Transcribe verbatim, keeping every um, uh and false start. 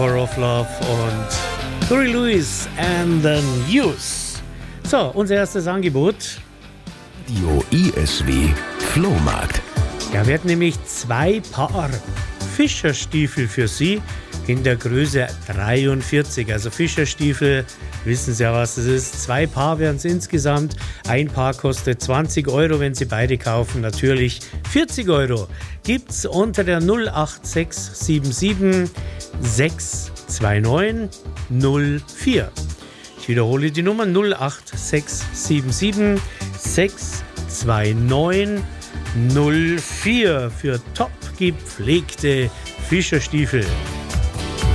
Power of Love und Huey Lewis and the News. So, unser erstes Angebot. Radio I S W Flohmarkt. Ja, wir hatten nämlich zwei Paar Fischerstiefel für Sie in der Größe dreiundvierzig. Also Fischerstiefel, wissen Sie ja, was das ist. Zwei Paar wären es insgesamt. Ein Paar kostet zwanzig Euro, wenn Sie beide kaufen. Natürlich vierzig Euro. Gibt's unter der null acht sechs sieben sieben sechs zwei neun null vier. Ich wiederhole die Nummer null acht sechs sieben sieben sechs zwei neun null vier für top gepflegte Fischerstiefel.